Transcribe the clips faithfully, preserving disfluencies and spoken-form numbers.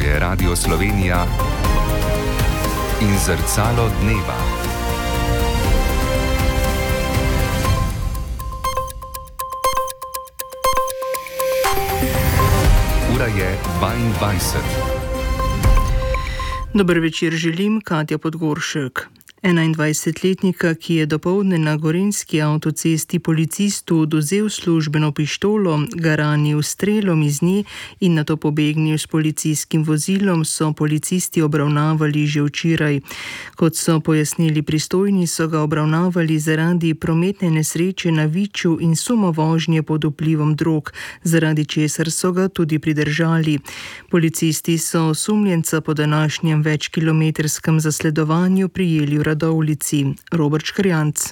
je Radio Slovenija in Zrcalo dneva. Ura je dvaindvajset. Dober večer želim, Katja Podgoršek. enaindvajsetletnika, ki je dopoldne na gorenjski avtocesti policistu odvzel službeno pištolo, ga ranil s strelom iz nje in nato pobegnil s policijskim vozilom, so policisti obravnavali že včeraj. Kot so pojasnili pristojni, so ga obravnavali zaradi prometne nesreče na Viču in suma vožnje pod vplivom drog, zaradi česar so ga tudi pridržali. Policisti so osumljenca po današnjem večkilometrskem zasledovanju prijeli v Radovljici. Robert Škrjanc.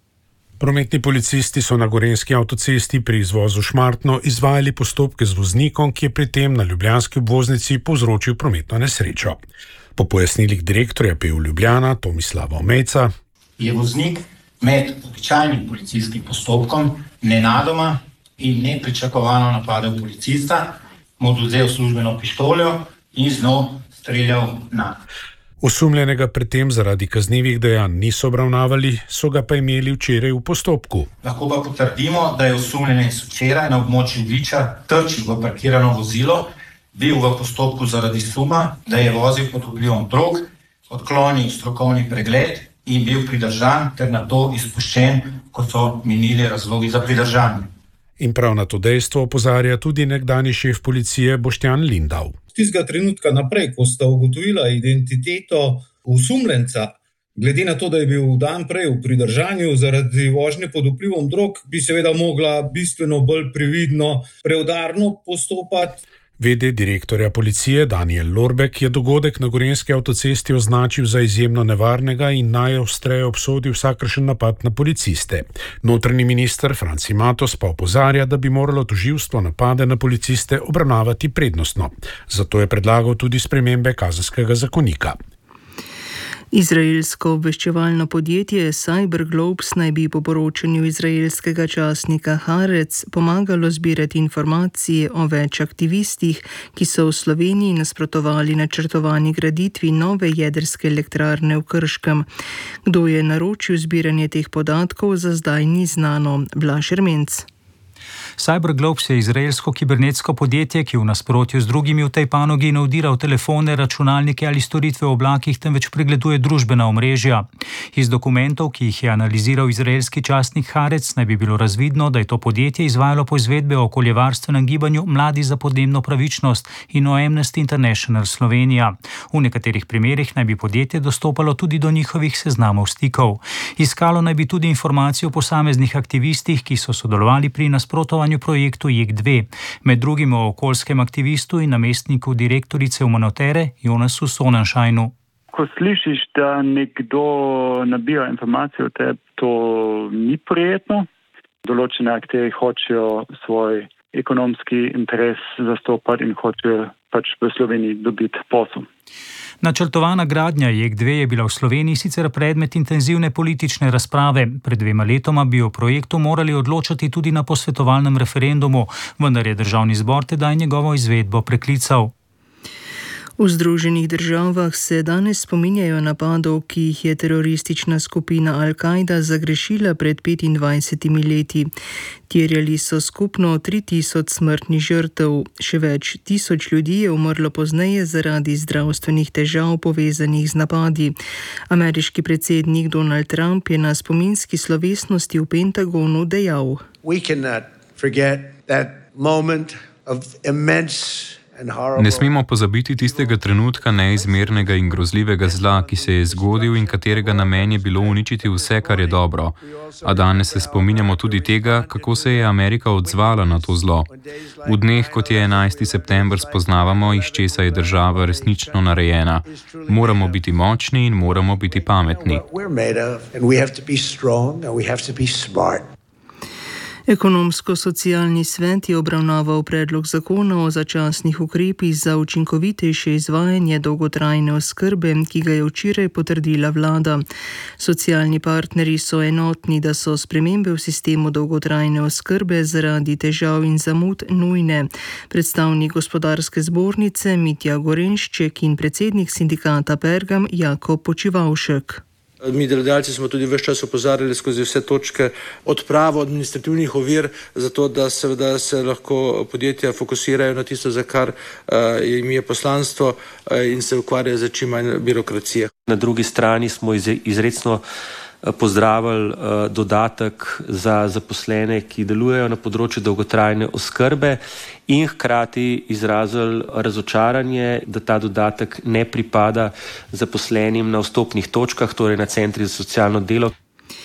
Prometni policisti so na gorenjski avtocesti pri izvozu Šmartno izvajali postopke z voznikom, ki je pri tem na ljubljanski obvoznici povzročil prometno nesrečo. Po pojasnilih direktorja P U Ljubljana Tomislava Omejca je voznik med običajnim policijskim postopkom nenadoma in nepričakovano napadel policista, mu odvzel službeno pištolo in z njo streljal na. Osumljenega pred tem zaradi kaznivih dejanj niso obravnavali, so ga pa imeli včeraj v postopku. Lahko pa potrdimo, da je osumljenec včeraj na območju Viča trčil v parkirano vozilo, bil v postopku zaradi suma, da je vozil pod vplivom drog, odklonil strokovni pregled in bil pridržan ter nato izpuščen, ko so minili razlogi za pridržanje. In prav na to dejstvo opozarja tudi nekdanji šef policije Boštjan Lindav. Z tistega trenutka naprej, ko sta ugotovila identiteto osumljenca, glede na to, da je bil dan prej v pridržanju zaradi vožnje pod vplivom drog, bi seveda mogla bistveno bolj previdno, preudarno postopati. V D direktorja policije Danijel Lorbek je dogodek na gorenjski avtocesti označil za izjemno nevarnega in najostreje obsodil vsakršen napad na policiste. Notranji minister Franci Matos pa opozarja, da bi moralo tožilstvo napade na policiste obravnavati prednostno. Zato je predlagal tudi spremembe kazenskega zakonika. Izraelsko obveščevalno podjetje Cyberglobes naj bi po poročanju izraelskega časnika Haaretz pomagalo zbirati informacije o več aktivistih, ki so v Sloveniji nasprotovali načrtovani graditvi nove jedrske elektrarne v Krškem. Kdo je naročil zbiranje teh podatkov, za zdaj ni znano. Blaž Ermenc. Cyberglobes je izraelsko kibernetsko podjetje, ki v nasprotju z drugimi v tej panogi ne vdira v telefone, računalnike ali storitve v oblakih, temveč pregleduje družbena omrežja. Iz dokumentov, ki jih je analiziral izraelski časnik Haaretz, naj bi bilo razvidno, da je to podjetje izvajalo poizvedbe o okoljevarstvenem gibanju Mladi za podnebno pravičnost in o Amnesty International Slovenija. V nekaterih primerih naj bi podjetje dostopalo tudi do njihovih seznamov stikov. Iskalo naj bi tudi informacije o posameznih aktivistih, ki so sodelovali pri nasprotovanju projektu J E K dve, med drugim o okoljskem aktivistu in namestniku direktorice Umonotere Jonasu Sonnenscheinu. Ko slišiš, da nekdo nabira informacije o tebi, to ni prijetno. Določene akterji hočejo svoj ekonomski interes zastopati in hočejo pač v Sloveniji dobiti posel. Načrtovana gradnja J E K dve je bila v Sloveniji sicer predmet intenzivne politične razprave. Pred dvema letoma bi o projektu morali odločati tudi na posvetovalnem referendumu, vendar je državni zbor tedaj njegovo izvedbo preklical. V Združenih državah se danes spominjajo napadov, ki jih je teroristična skupina Al-Kaida zagrešila pred petindvajsetimi leti. Terjali so skupno tri tisoč smrtnih žrtev, še več tisoč ljudi je umrlo pozneje zaradi zdravstvenih težav povezanih z napadi. Ameriški predsednik Donald Trump je na spominski slovesnosti v Pentagonu dejal: We cannot forget that moment of immense Ne smemo pozabiti tistega trenutka neizmernega in grozljivega zla, ki se je zgodil in katerega namen je bilo uničiti vse, kar je dobro. A danes se spominjamo tudi tega, kako se je Amerika odzvala na to zlo. V dneh, kot je enajsti september, spoznavamo, iz česa je država resnično narejena. Moramo biti močni in moramo biti pametni. Ekonomsko-socialni svet je obravnaval predlog zakona o začasnih ukrepih za učinkovitejše izvajanje dolgotrajne oskrbe, ki ga je včeraj potrdila vlada. Socialni partnerji so enotni, da so spremembe v sistemu dolgotrajne oskrbe zaradi težav in zamud nujne. Predstavnik gospodarske zbornice Mitja Gorenšček in predsednik sindikata Pergam Jakob Počivavšek. Mi delodajalci smo tudi ves čas opozarjali skozi vse točke odpravo administrativnih ovir, zato da seveda se lahko podjetja fokusirajo na tisto, za kar uh, jim je poslanstvo uh, in se ukvarjajo za čim manj birokracije. Na drugi strani smo iz, izrecno pozdravili uh, dodatek za zaposlene, ki delujejo na področju dolgotrajne oskrbe in hkrati izrazili razočaranje, da ta dodatek ne pripada zaposlenim na vstopnih točkah, torej na centrih za socialno delo.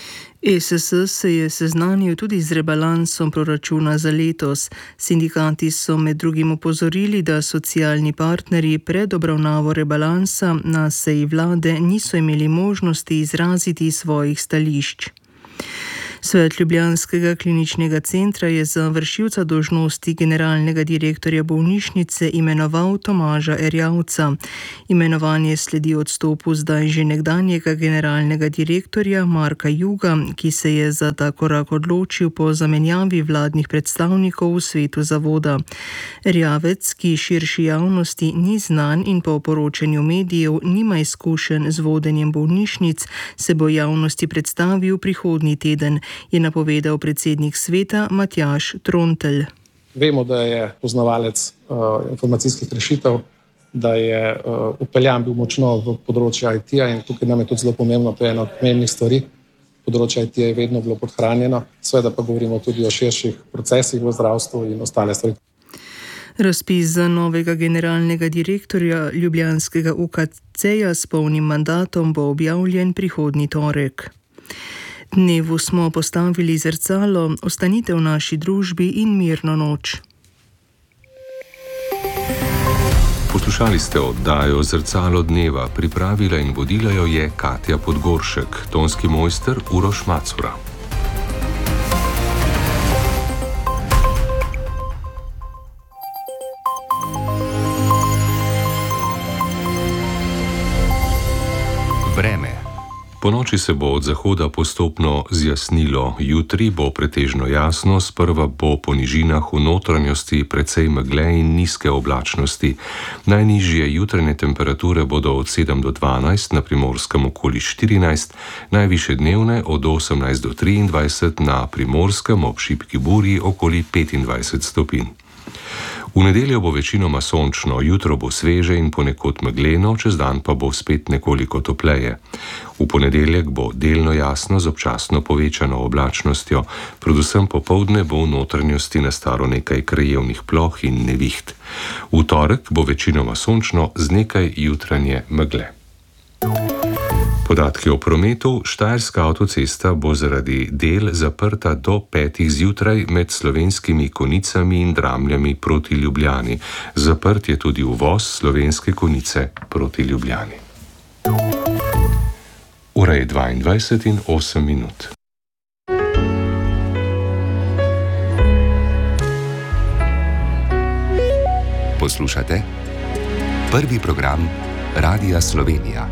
E S S se je seznanil tudi z rebalansom proračuna za letos. Sindikati so med drugim opozorili, da socialni partnerji pred obravnavo rebalansa na seji vlade niso imeli možnosti izraziti svojih stališč. Svet ljubljanskega kliničnega centra je za vršilca dolžnosti generalnega direktorja bolnišnice imenoval Tomaža Erjavca. Imenovanje sledi odstopu zdaj že nekdanjega generalnega direktorja Marka Juga, ki se je za ta korak odločil po zamenjavi vladnih predstavnikov v svetu zavoda. Erjavec, ki širši javnosti ni znan in po poročanju medijev nima izkušenj z vodenjem bolnišnic, se bo javnosti predstavil prihodnji teden, je napovedal predsednik sveta Matjaž Trontelj. Vemo, da je poznavalec uh, informacijskih rešitev, da je uh, upeljan bil močno v področju I T-ja in tukaj nam je tudi zelo pomembno, to je ena od pomembnih stvari. Področje I T-ja je vedno bilo podhranjeno, seveda pa govorimo tudi o širših procesih v zdravstvu in ostale stvari. Razpis za novega generalnega direktorja ljubljanskega U K C-ja s polnim mandatom bo objavljen prihodnji torek. Dnevu smo postavili zrcalo, ostanite v naši družbi in mirno noč. Poslušali ste oddajo Zrcalo dneva, pripravila in vodila jo je Katja Podgoršek, tonski mojster Uroš Macura. Vreme. Po noči se bo od zahoda postopno zjasnilo, jutri bo pretežno jasno, sprva bo po nižinah v notranjosti precej megle in nizke oblačnosti. Najnižje jutranje temperature bodo od sedem do dvanajst, na Primorskem okoli štirinajst, najvišje dnevne od osemnajst do triindvajset, na Primorskem ob šibki burji okoli petindvajset stopinj. V nedeljo bo večinoma sončno, jutro bo sveže in ponekod megleno, čez dan pa bo spet nekoliko topleje. V ponedeljek bo delno jasno z občasno povečano oblačnostjo, predvsem popoldne bo v notranjosti nastalo nekaj krajevnih ploh in neviht. V torek bo večinoma sončno z nekaj jutranje megle. Podatki o prometu. Štajerska avtocesta bo zaradi del zaprta do petih zjutraj med Slovenskimi Konicami in Dramljami proti Ljubljani. Zaprt je tudi uvoz Slovenske Konice proti Ljubljani. Ura je dvaindvajset in osem minut. Poslušate prvi program Radia Slovenija.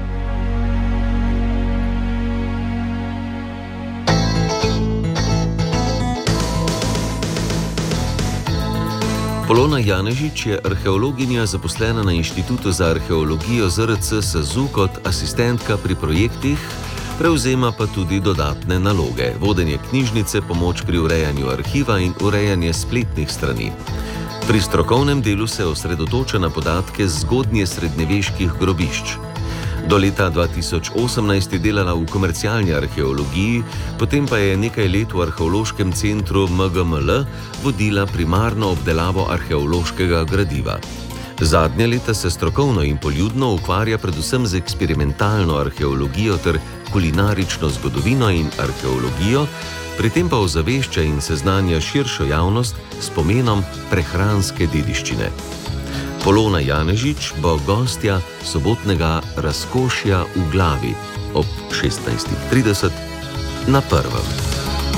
Polona Janežič je arheologinja zaposlena na Inštitutu za arheologijo Z R C S A Z U kot asistentka pri projektih, prevzema pa tudi dodatne naloge, vodenje knjižnice, pomoč pri urejanju arhiva in urejanje spletnih strani. Pri strokovnem delu se osredotoča na podatke zgodnje srednjeveških grobišč. Do leta dva tisoč osemnajst je delala v komercialni arheologiji, potem pa je nekaj let v arheološkem centru M G M L vodila primarno obdelavo arheološkega gradiva. Zadnja leta se strokovno in poljudno ukvarja predvsem z eksperimentalno arheologijo ter kulinarično zgodovino in arheologijo, pri tem pa ozavešča in seznanja širšo javnost s pomenom prehranske dediščine. Polona Janežič bo gostja sobotnega Razkošja v glavi ob šestnajstih trideset na prvem.